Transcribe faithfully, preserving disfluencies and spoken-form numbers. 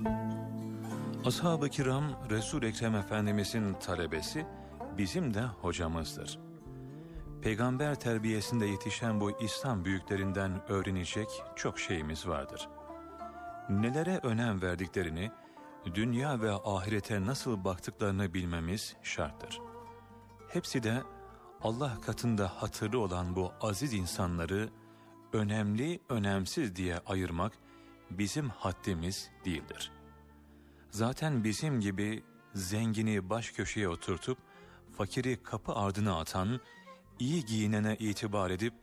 Ashab-ı kiram Resul-i Ekrem Efendimizin talebesi, bizim de hocamızdır. Peygamber terbiyesinde yetişen bu İslam büyüklerinden öğrenecek çok şeyimiz vardır. Nelere önem verdiklerini, dünya ve ahirete nasıl baktıklarını bilmemiz şarttır. Hepsi de Allah katında hatırlı olan bu aziz insanları önemli, önemsiz diye ayırmak bizim haddimiz değildir. Zaten bizim gibi zengini baş köşeye oturtup fakiri kapı ardına atan, iyi giyinene itibar edip